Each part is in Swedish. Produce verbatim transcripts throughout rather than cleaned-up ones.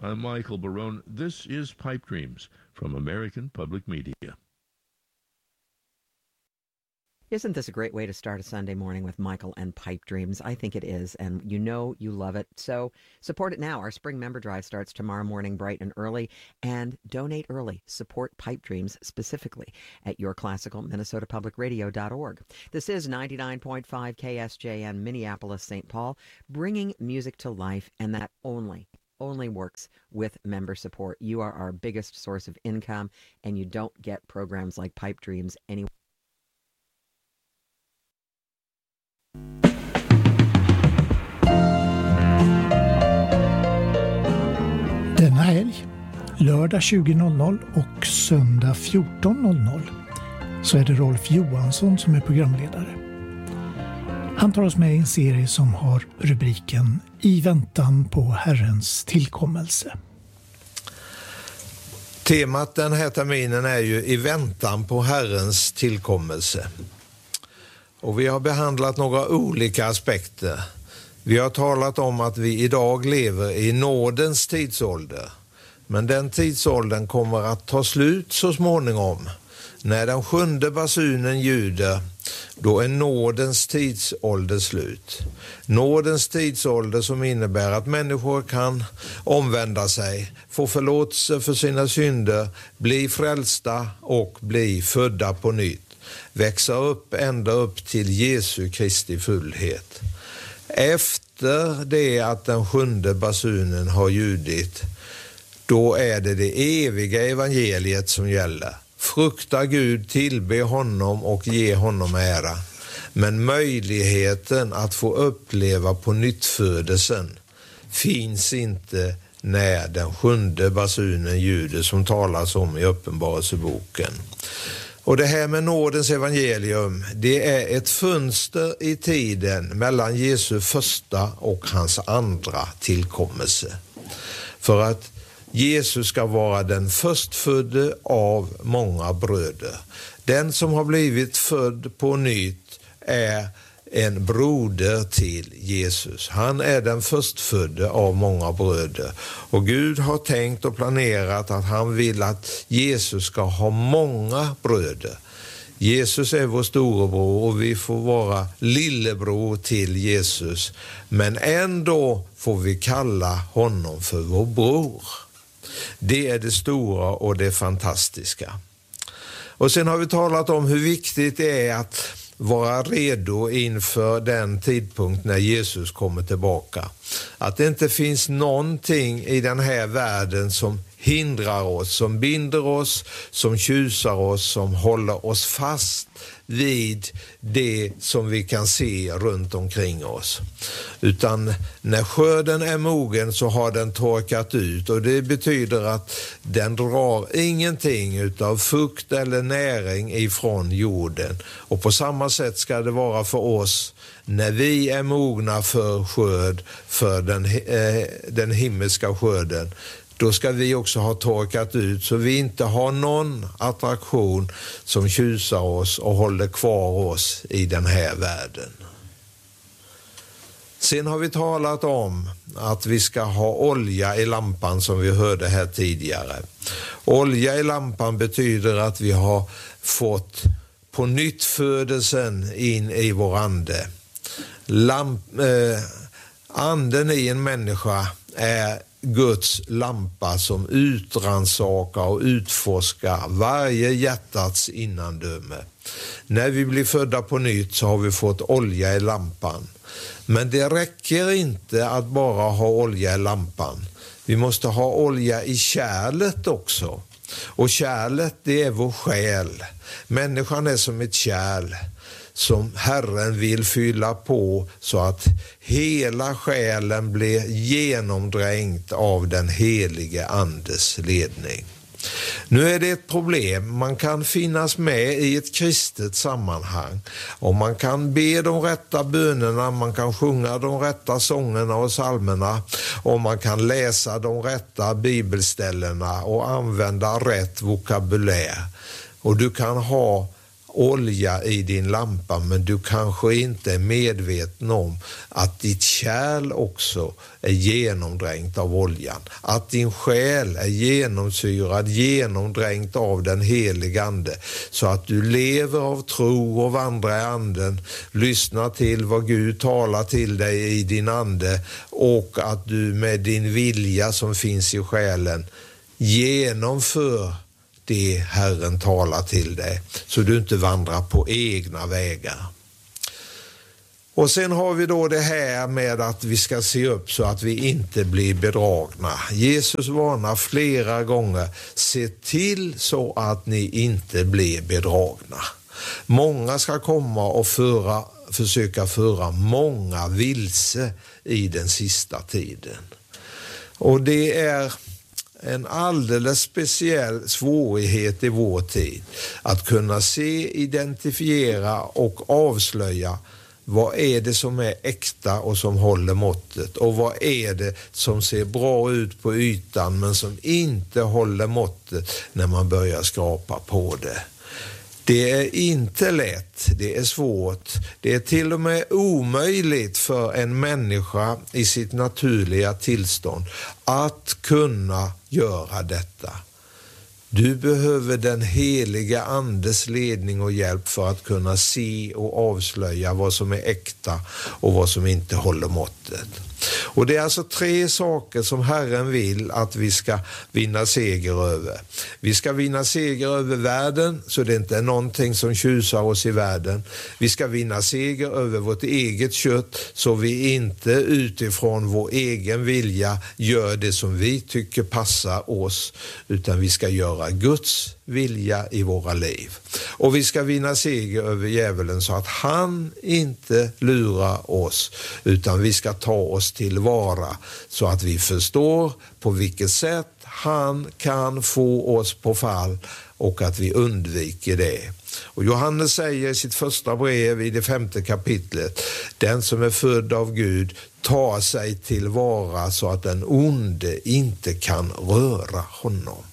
I'm Michael Barone. This is Pipe Dreams from American Public Media. Isn't this a great way to start a Sunday morning with Michael and Pipe Dreams? I think it is, and you know you love it. So support it now. Our spring member drive starts tomorrow morning bright and early, and donate early. Support Pipe Dreams specifically at your classical minnesota public radio dot org. This is ninety-nine point five K S J N Minneapolis, Saint Paul, bringing music to life, and that only only works with member support. You are our biggest source of income, and you don't get programs like Pipe Dreams anywhere. Denna helg, lördag tjugo noll noll och söndag fjorton noll noll, så är det Rolf Johansson som är programledare. Han tar oss med i en serie som har rubriken I väntan på Herrens tillkommelse. Temat den här terminen är ju I väntan på Herrens tillkommelse. Och vi har behandlat några olika aspekter. Vi har talat om att vi idag lever i nådens tidsålder. Men den tidsåldern kommer att ta slut så småningom. När den sjunde basunen ljuder, då är nådens tidsålder slut. Nådens tidsålder som innebär att människor kan omvända sig, få förlåtelse för sina synder, bli frälsta och bli födda på nytt. Växa upp ända upp till Jesu Kristi fullhet. Efter det att den sjunde basunen har ljudit, då är det det eviga evangeliet som gäller. Frukta Gud, tillbe honom och ge honom ära. Men möjligheten att få uppleva på nyttfödelsen finns inte när den sjunde basunen ljuder som talas om i Uppenbarelseboken. Och det här med nådens evangelium, det är ett fönster i tiden mellan Jesu första och hans andra tillkommelse. För att Jesus ska vara den förstfödde av många bröder. Den som har blivit född på nytt är en broder till Jesus. Han är den förstfödde av många bröder. Och Gud har tänkt och planerat att han vill att Jesus ska ha många bröder. Jesus är vår storebror och vi får vara lillebror till Jesus. Men ändå får vi kalla honom för vår bror. Det är det stora och det fantastiska. Och sen har vi talat om hur viktigt det är att vara redo inför den tidpunkt när Jesus kommer tillbaka. Att det inte finns någonting i den här världen som hindrar oss, som binder oss, som tjusar oss, som håller oss fast vid det som vi kan se runt omkring oss. Utan när skörden är mogen så har den torkat ut, och det betyder att den drar ingenting utav fukt eller näring ifrån jorden. Och på samma sätt ska det vara för oss när vi är mogna för skörd, för den, eh, den himmelska skörden. Då ska vi också ha torkat ut så vi inte har någon attraktion som tjusar oss och håller kvar oss i den här världen. Sen har vi talat om att vi ska ha olja i lampan som vi hörde här tidigare. Olja i lampan betyder att vi har fått på nytt födelsen in i vår ande. Lamp, eh, anden i en människa är Guds lampa som utransakar och utforskar varje hjärtats innandöme. När vi blir födda på nytt så har vi fått olja i lampan. Men det räcker inte att bara ha olja i lampan. Vi måste ha olja i kärlet också. Och kärlet, det är vår själ. Människan är som ett kärl som Herren vill fylla på så att hela själen blir genomdränkt av den helige andes ledning. Nu är det ett problem. Man kan finnas med i ett kristet sammanhang och man kan be de rätta bönerna, man kan sjunga de rätta sångerna och psalmerna och man kan läsa de rätta bibelställena och använda rätt vokabulär. Och du kan ha olja i din lampa, men du kanske inte är medveten om att ditt kärl också är genomdränkt av oljan. Att din själ är genomsyrad, genomdränkt av den helige ande. Så att du lever av tro och vandrar i anden, lyssnar till vad Gud talar till dig i din ande, och att du med din vilja som finns i själen genomför det Herren talar till dig, så du inte vandrar på egna vägar. Och sen har vi då det här med att vi ska se upp så att vi inte blir bedragna. Jesus varnar flera gånger: se till så att ni inte blir bedragna. Många ska komma och föra, försöka föra många vilse i den sista tiden. Och det är en alldeles speciell svårighet i vår tid att kunna se, identifiera och avslöja vad är det som är äkta och som håller måttet, och vad är det som ser bra ut på ytan men som inte håller måttet när man börjar skrapa på det. Det är inte lätt, det är svårt, det är till och med omöjligt för en människa i sitt naturliga tillstånd att kunna göra detta. Du behöver den heliga andes ledning och hjälp för att kunna se och avslöja vad som är äkta och vad som inte håller måttet. Och det är alltså tre saker som Herren vill att vi ska vinna seger över. Vi ska vinna seger över världen, så det inte är någonting som tjusar oss i världen. Vi ska vinna seger över vårt eget kött, så vi inte utifrån vår egen vilja gör det som vi tycker passar oss, utan vi ska göra Guds vilja i våra liv. Och vi ska vinna seger över djävulen så att han inte lurar oss, utan vi ska ta oss tillvara så att vi förstår på vilket sätt han kan få oss på fall och att vi undviker det. Och Johannes säger i sitt första brev i det femte kapitlet: den som är född av Gud tar sig tillvara så att den onde inte kan röra honom.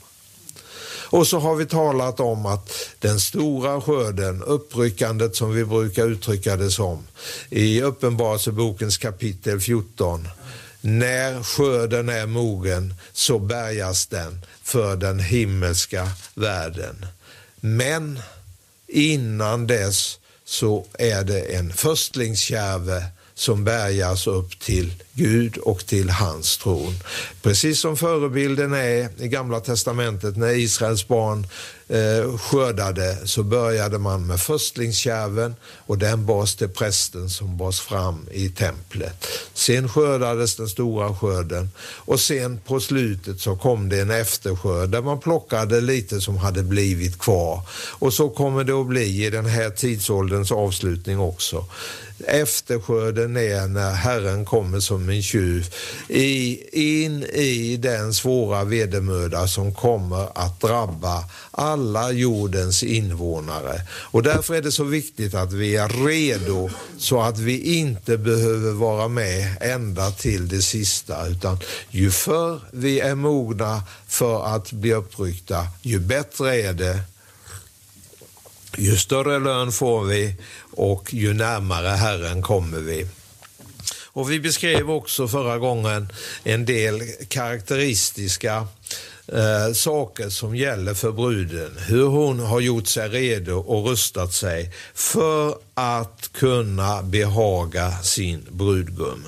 Och så har vi talat om att den stora skörden, uppryckandet som vi brukar uttrycka det som, i Uppenbarelsebokens kapitel fjorton, när skörden är mogen så bärgas den för den himmelska världen. Men innan dess så är det en förstlingskärve som bärgas upp till Gud och till hans tron. Precis som förebilden är i Gamla testamentet, när Israels barn eh, skördade, så började man med förstlingskärven, och den bars till prästen som bars fram i templet. Sen skördades den stora skörden, och sen på slutet så kom det en efterskörd där man plockade lite som hade blivit kvar. Och så kommer det att bli i den här tidsålderns avslutning också. Efterskörden är när Herren kommer som en tjuv i, in i den svåra vedermöda som kommer att drabba alla jordens invånare. Och därför är det så viktigt att vi är redo, så att vi inte behöver vara med ända till det sista, utan ju förr vi är mogna för att bli uppryckta, ju bättre är det. Ju större lön får vi och ju närmare Herren kommer vi. Och vi beskrev också förra gången en del karaktäristiska eh, saker som gäller för bruden. Hur hon har gjort sig redo och rustat sig för att kunna behaga sin brudgum.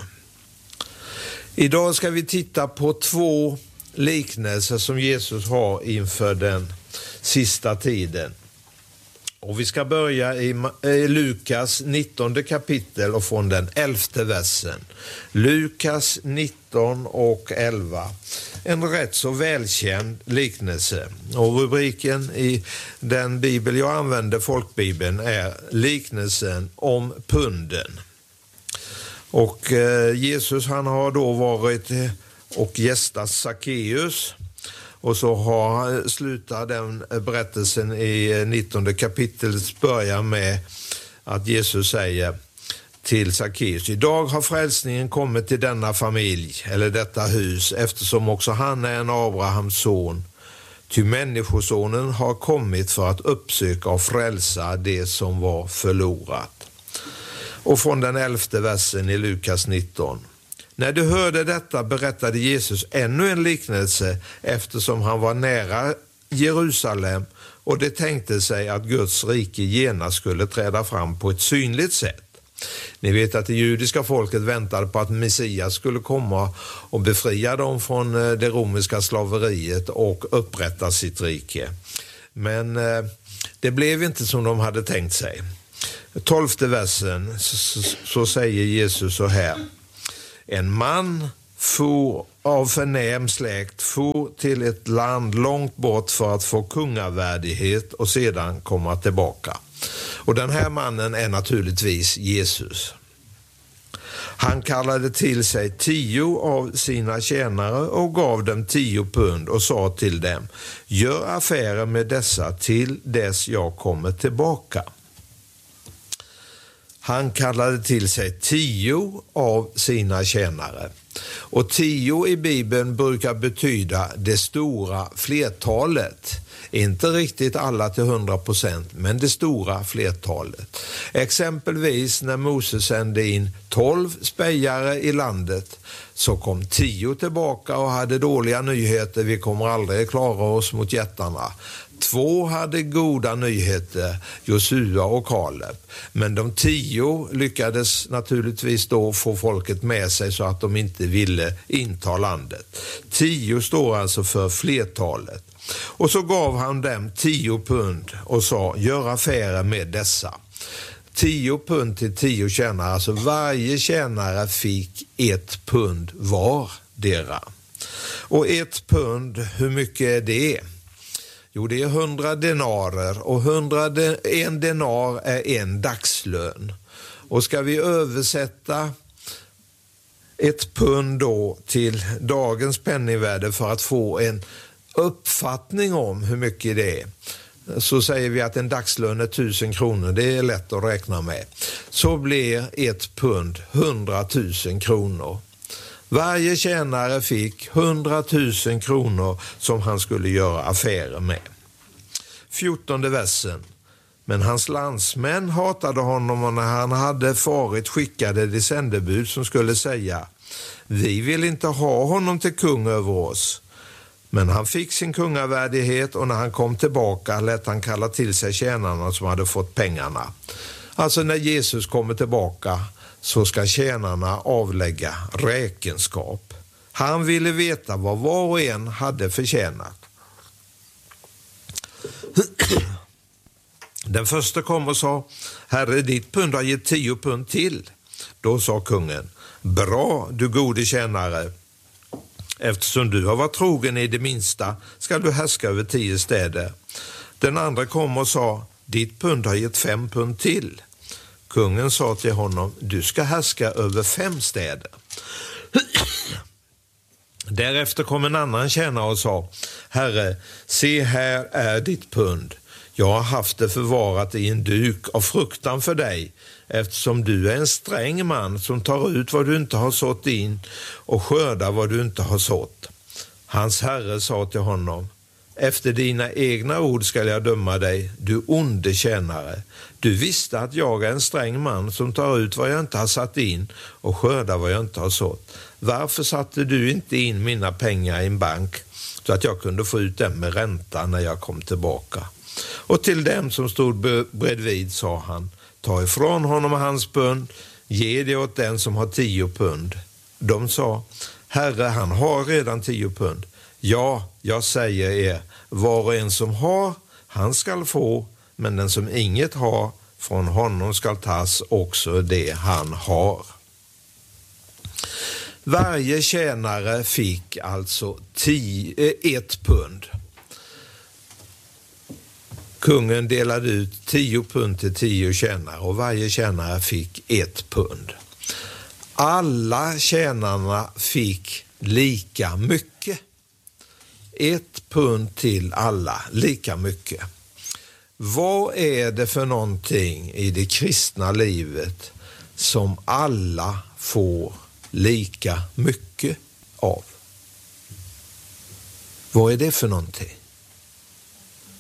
Idag ska vi titta på två liknelser som Jesus har inför den sista tiden. Och vi ska börja i Lukas nittonde kapitel och från den elfte versen. Lukas nitton och elva. En rätt så välkänd liknelse. Och rubriken i den bibel jag använder, folkbibeln, är liknelsen om punden. Och eh, Jesus, han har då varit och gästat Sackeus. Och så har slutar den berättelsen i nittonde kapitlet börjar med att Jesus säger till Sackeus: idag har frälsningen kommit till denna familj eller detta hus, eftersom också han är en Abrahams son. Ty människosonen har kommit för att uppsöka och frälsa det som var förlorat. Och från den elfte versen i Lukas nitton. När du hörde detta berättade Jesus ännu en liknelse, eftersom han var nära Jerusalem och det tänkte sig att Guds rike genast skulle träda fram på ett synligt sätt. Ni vet att det judiska folket väntade på att Messias skulle komma och befria dem från det romerska slaveriet och upprätta sitt rike. Men eh, det blev inte som de hade tänkt sig. Tolfte versen så, så säger Jesus så här. En man for av förnäm släkt for till ett land långt bort för att få kungavärdighet och sedan komma tillbaka. Och den här mannen är naturligtvis Jesus. Han kallade till sig tio av sina tjänare och gav dem tio pund och sa till dem, gör affärer med dessa till dess jag kommer tillbaka. Han kallade till sig tio av sina tjänare. Och tio i Bibeln brukar betyda det stora flertalet. Inte riktigt alla till hundra procent, men det stora flertalet. Exempelvis när Moses sände in tolv spejare i landet så kom tio tillbaka och hade dåliga nyheter. Vi kommer aldrig klara oss mot jättarna. Två hade goda nyheter, Josua och Kaleb. Men de tio lyckades naturligtvis då få folket med sig så att de inte ville inta landet. Tio står alltså för flertalet. Och så gav han dem tio pund och sa, gör affärer med dessa. Tio pund till tio tjänare, alltså varje tjänare fick ett pund var dera. Och ett pund, hur mycket är det? Jo, det är hundra denarer och hundra de, en denar är en dagslön. Och ska vi översätta ett pund då till dagens penningvärde för att få en uppfattning om hur mycket det är, så säger vi att en dagslön är tusen kronor. Det är lätt att räkna med. Så blir ett pund hundratusen kronor. Varje tjänare fick hundratusen kronor som han skulle göra affärer med. Fjortonde versen. Men hans landsmän hatade honom och när han hade farit skickade de sändebud som skulle säga, vi vill inte ha honom till kung över oss. Men han fick sin kungavärdighet och när han kom tillbaka lät han kalla till sig tjänarna som hade fått pengarna. Alltså när Jesus kommer tillbaka så ska tjänarna avlägga räkenskap. Han ville veta vad var och en hade förtjänat. Den första kom och sa, Herre, ditt pund har gett tio pund till. Då sa kungen, bra du gode tjänare. Eftersom du har varit trogen i det minsta ska du härska över tio städer. Den andra kom och sa, ditt pund har gett fem pund till. Kungen sa till honom, du ska härska över fem städer. Därefter kom en annan tjänare och sa, Herre, se här är ditt pund. Jag har haft det förvarat i en duk av fruktan för dig, eftersom du är en sträng man som tar ut vad du inte har sått in och skördar vad du inte har sått. Hans herre sa till honom, efter dina egna ord ska jag döma dig, du onde tjänare. Du visste att jag är en sträng man som tar ut vad jag inte har satt in och skördar vad jag inte har sått. Varför satte du inte in mina pengar i en bank så att jag kunde få ut dem med ränta när jag kom tillbaka? Och till dem som stod bredvid sa han, ta ifrån honom hans pund, ge det åt den som har tio pund. De sa, Herre, han har redan tio pund. Ja, jag säger er, var och en som har, han skall få, men den som inget har, från honom skall tas också det han har. Varje tjänare fick alltså tio, ett pund. Kungen delade ut tio pund till tio tjänare och varje tjänare fick ett pund. Alla tjänarna fick lika mycket. Ett pund till alla, lika mycket. Vad är det för någonting i det kristna livet som alla får lika mycket av? Vad är det för någonting?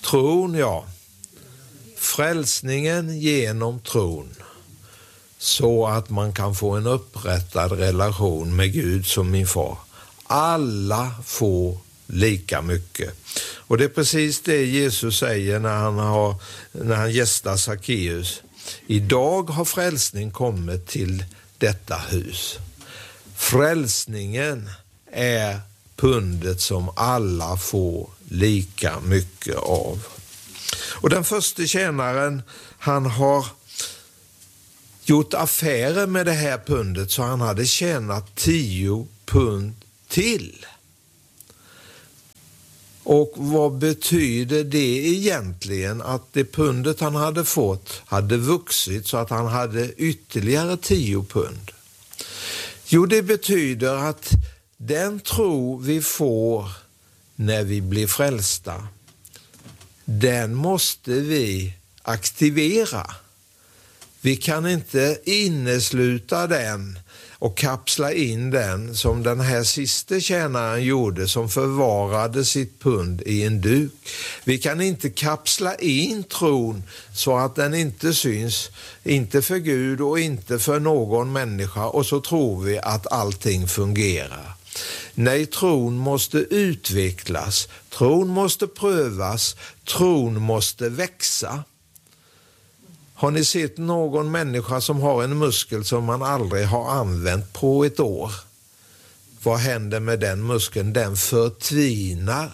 Tron, ja. Frälsningen genom tron. Så att man kan få en upprättad relation med Gud som min far. Alla får lika mycket. Och det är precis det Jesus säger när han, har, när han gästar Sackeus. Idag har frälsning kommit till detta hus. Frälsningen är pundet som alla får lika mycket av. Och den första tjänaren, han har gjort affärer med det här pundet så han hade tjänat tio pund till. Och vad betyder det egentligen att det pundet han hade fått hade vuxit så att han hade ytterligare tio pund? Jo, det betyder att den tro vi får när vi blir frälsta, den måste vi aktivera. Vi kan inte innesluta den och kapsla in den som den här sista tjänaren gjorde som förvarade sitt pund i en duk. Vi kan inte kapsla in tron så att den inte syns, inte för Gud och inte för någon människa, och så tror vi att allting fungerar. Nej, tron måste utvecklas, tron måste prövas, tron måste växa. Har ni sett någon människa som har en muskel som man aldrig har använt på ett år? Vad händer med den muskeln? Den förtvinar.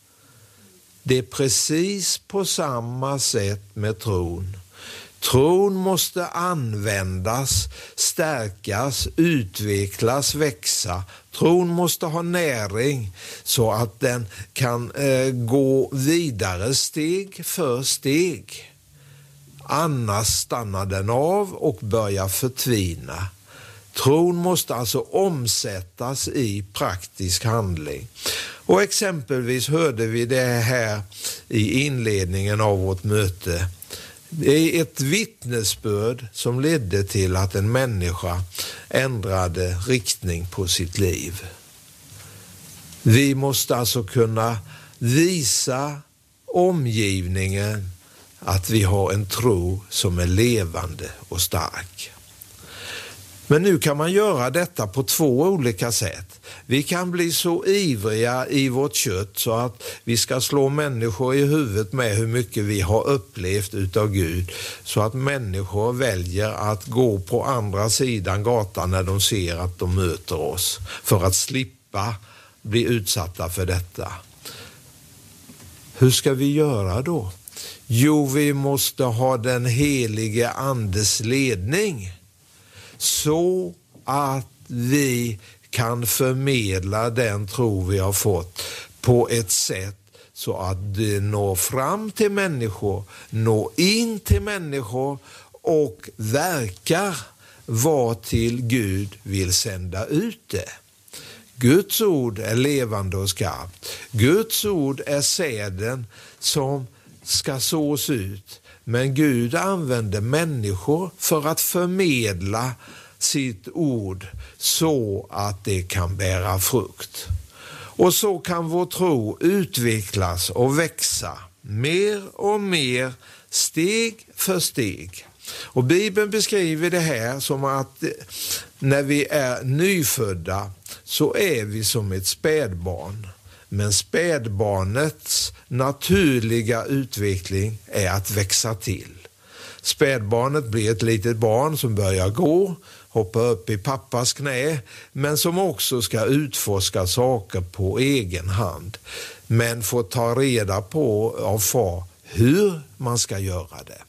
Det är precis på samma sätt med tron. Tron måste användas, stärkas, utvecklas, växa. Tron måste ha näring så att den kan eh, gå vidare steg för steg. Annars stannar den av och börjar förtvina. Tron måste alltså omsättas i praktisk handling. Och exempelvis hörde vi det här i inledningen av vårt möte. Det är ett vittnesbörd som ledde till att en människa ändrade riktning på sitt liv. Vi måste alltså kunna visa omgivningen att vi har en tro som är levande och stark. Men nu kan man göra detta på två olika sätt. Vi kan bli så ivriga i vårt kött så att vi ska slå människor i huvudet med hur mycket vi har upplevt utav Gud, så att människor väljer att gå på andra sidan gatan när de ser att de möter oss, för att slippa bli utsatta för detta. Hur ska vi göra då? Jo, vi måste ha den helige andes ledning så att vi kan förmedla den tro vi har fått på ett sätt så att det når fram till människor, når in till människor och verkar vad till Gud vill sända ut det. Guds ord är levande och skarpt. Guds ord är säden som ska sås ut, men Gud använder människor för att förmedla sitt ord så att det kan bära frukt. Och så kan vår tro utvecklas och växa mer och mer, steg för steg. Och Bibeln beskriver det här som att när vi är nyfödda så är vi som ett spädbarn. Men spädbarnets naturliga utveckling är att växa till. Spädbarnet blir ett litet barn som börjar gå, hoppa upp i pappas knä, men som också ska utforska saker på egen hand. Men får ta reda på av far hur man ska göra det.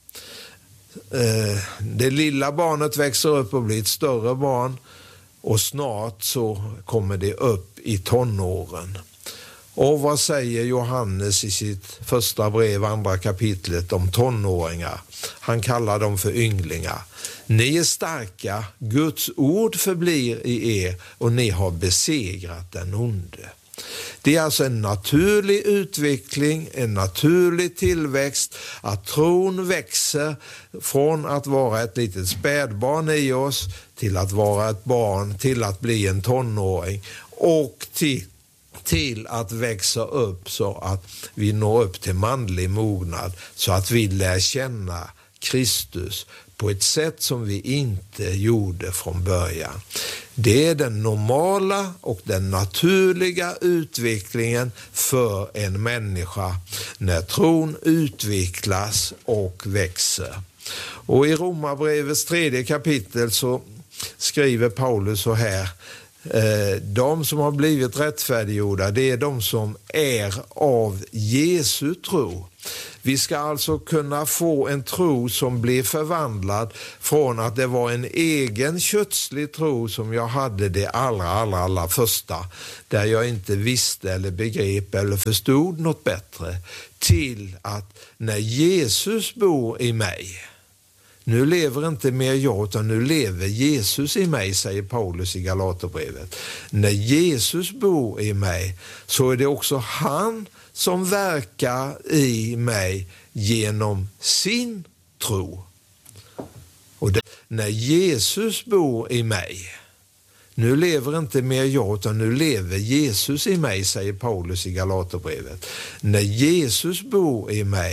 Det lilla barnet växer upp och blir ett större barn, och snart så kommer det upp i tonåren. Och vad säger Johannes i sitt första brev, andra kapitlet, om tonåringar? Han kallar dem för ynglingar. Ni är starka, Guds ord förblir i er och ni har besegrat den onde. Det är alltså en naturlig utveckling, en naturlig tillväxt, att tron växer från att vara ett litet spädbarn i oss till att vara ett barn, till att bli en tonåring och till till att växa upp så att vi når upp till manlig mognad, så att vi lär känna Kristus på ett sätt som vi inte gjorde från början. Det är den normala och den naturliga utvecklingen för en människa när tron utvecklas och växer. Och i Romarbrevets tredje kapitel så skriver Paulus så här: de som har blivit rättfärdiggjorda, det är de som är av Jesu tro. Vi ska alltså kunna få en tro som blir förvandlad från att det var en egen kötslig tro som jag hade det allra, allra, allra första, där jag inte visste eller begrep eller förstod något bättre, till att när Jesus bor i mig, nu lever inte mer jag utan nu lever Jesus i mig, säger Paulus i Galaterbrevet. När Jesus bor i mig så är det också han som verkar i mig genom sin tro. Och det, när Jesus bor i mig, nu lever inte mer jag utan nu lever Jesus i mig, säger Paulus i Galaterbrevet. När Jesus bor i mig